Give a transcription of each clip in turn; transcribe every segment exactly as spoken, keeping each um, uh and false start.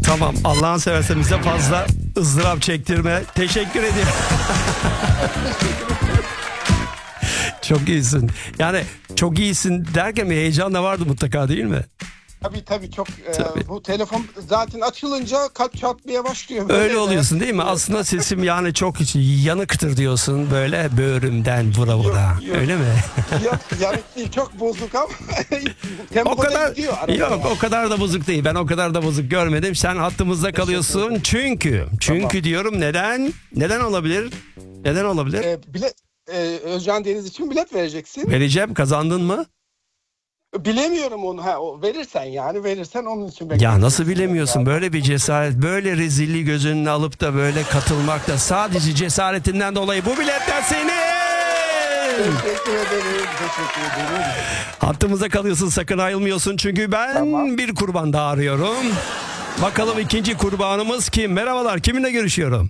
Tamam, Allah'ın seversen bize fazla ızdırap çektirme. Teşekkür ederim. Çok iyisin. Yani çok iyisin derken bir heyecan da vardı mutlaka, değil mi? Tabii tabii çok e, Tabii. bu telefon zaten açılınca kalp çarpmaya başlıyor. Böyle Öyle de. oluyorsun değil mi? Aslında sesim yani çok yanıktır diyorsun, böyle böğrümden vura vura. Yok, yok. Öyle mi? Yok, yanık değil, çok bozuk ama O tempoda kadar gidiyor arada yok, ya. o kadar da bozuk değil. Ben o kadar da bozuk görmedim. Sen hattımızda kalıyorsun çünkü çünkü Tamam. diyorum, neden? Neden olabilir? Neden olabilir? E, bilet, e, Özcan Deniz için bilet vereceksin. Vereceğim. Kazandın mı? Bilemiyorum onu. Ha, o verirsen yani verirsen onun için Ya bekliyorum. nasıl bilemiyorsun? Böyle bir cesaret, böyle rezilliği göz önüne alıp da böyle katılmak da sadece cesaretinden dolayı bu biletler senin. Teşekkür ederim. Teşekkür ederim. Hattımıza kalıyorsun, sakın ayrılmıyorsun çünkü ben Tamam. bir kurban daha arıyorum. Bakalım ikinci kurbanımız kim? Merhabalar, kiminle görüşüyorum?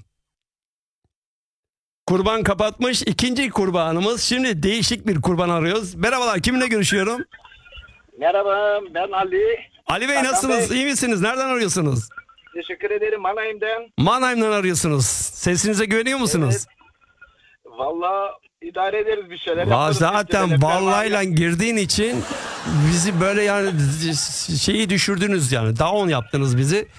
Kurban kapatmış, ikinci kurbanımız. Şimdi değişik bir kurban arıyoruz. Merhabalar, kiminle görüşüyorum? Merhaba, ben Ali. Ali Bey, Hakan nasılsınız? Bey. İyi misiniz? Nereden arıyorsunuz? Teşekkür ederim Mannheim'den. Mannheim'den arıyorsunuz. Sesinize güveniyor musunuz? Evet. Vallahi idare ederiz bir şeyler. Va yaparız. zaten İşte vallayla telefon girdiğin için bizi böyle yani şeyi düşürdünüz, yani down yaptınız bizi.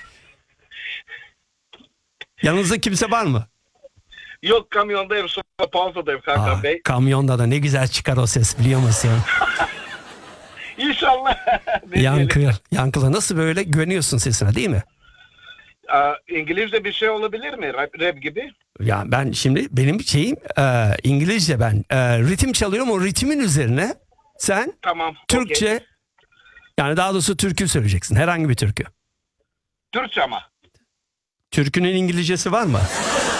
Yanınızda kimse var mı? Yok, kamyondayım, sonra pauzadayım Hakan Aa, Bey. kamyonda da ne güzel çıkar o ses, biliyor musun? İnşallah. Ne Yankı, diyelim? yankılı nasıl, böyle güveniyorsun sesine değil mi? Aa, İngilizce bir şey olabilir mi? Rap, rap gibi. Ya ben şimdi benim şeyim e, İngilizce, ben e, ritim çalıyorum, o ritmin üzerine sen Tamam. Türkçe, okey. yani daha doğrusu türkü söyleyeceksin, herhangi bir türkü. Türkçe ama. Türkünün İngilizcesi var mı?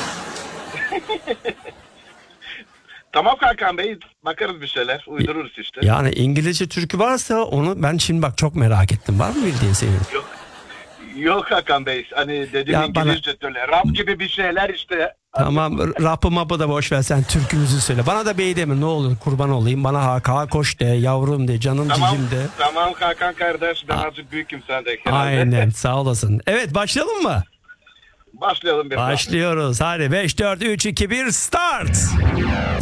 Tamam Hakan Bey, bakarız bir şeyler. Uydururuz işte. Yani İngilizce türkü varsa onu ben şimdi bak çok merak ettim. Var mı bildiğin senin? Yok. Yok Hakan Bey, hani dedim Ya bana- İngilizce söyle. Rap gibi bir şeyler işte. Tamam, rapı mapı da boş ver, sen türkümüzü söyle. Bana da bey deme ne olur, kurban olayım. Bana Haka koş de, yavrum de, canım Tamam, cicim de. tamam Hakan kardeş, ben azıcık büyüküm senden herhalde. Aynen, sağ olasın. Evet, başlayalım mı? Başlayalım bir Başlıyoruz. Hadi beş, dört, üç, iki, bir, start.